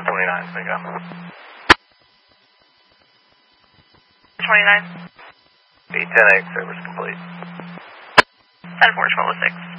129, bingo. 29. The 10-8 service complete. 10-4, 1206.